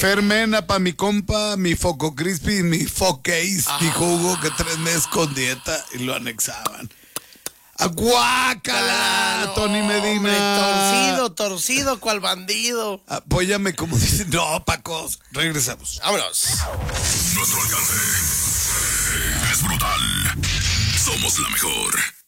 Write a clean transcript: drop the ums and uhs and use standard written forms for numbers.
Fermena pa' mi compa, mi Foco Crispy, mi Focace, mi jugo que 3 meses con dieta y lo anexaban. ¡Aguácala, Tony Medina! Hombre, torcido, cual bandido. Apóyame como dicen. No, Pacos. Regresamos. Vámonos. Nuestro alcance es brutal. Somos la mejor.